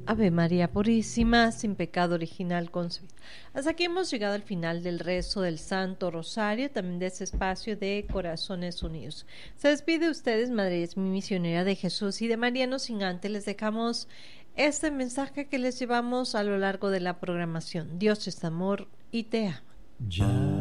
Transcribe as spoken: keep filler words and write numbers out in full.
Ave María Purísima, sin pecado original concebida. Hasta aquí hemos llegado al final del rezo del Santo Rosario, también de ese espacio de Corazones Unidos. Se despide ustedes, Madre es mi misionera de Jesús y de María, no sin antes les dejamos este mensaje que les llevamos a lo largo de la programación. Dios es amor y te ama. Ya